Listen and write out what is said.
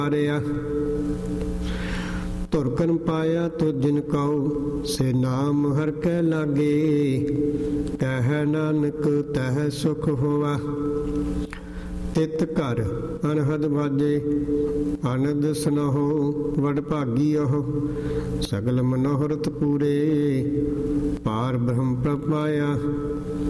ਧੁਰਕਨ ਪਾਇਆ ਤੋ ਜਿਨ ਕਉ ਸੇ ਨਾਮ ਹਰ ਕੈ ਲਾਗੇ। ਕਹਿ ਨਾਨਕ ਤਹ ਸੁਖ ਹੋਆ ਤਿਤ ਘਰ ਅਨਹਦ ਬਾਜੇ। ਆਨੰਦ ਸੁਨਹੁ ਵਡ ਭਾਗੀ ਉਹ ਸਗਲ ਮਨੋਹਰਤ ਪੂਰੇ। ਪਾਰ ਬ੍ਰਹਮ ਪ੍ਰਪਾਇਆ